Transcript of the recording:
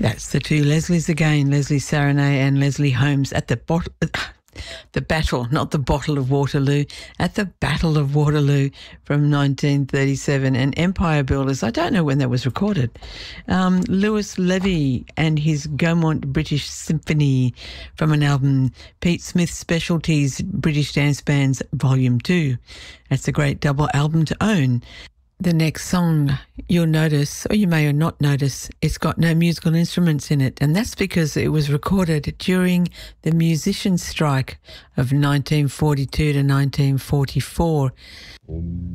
That's the two Leslies again, Leslie Saranay and Leslie Holmes at the battle, not the bottle of Waterloo, at the Battle of Waterloo from 1937. And Empire Builders, I don't know when that was recorded. Lewis Levy and his Gaumont British Symphony from an album, Pete Smith's Specialties British Dance Bands Volume 2. That's a great double album to own. The next song, you'll notice, or you may or not notice, it's got no musical instruments in it, and that's because it was recorded during the musicians' strike of 1942 to 1944.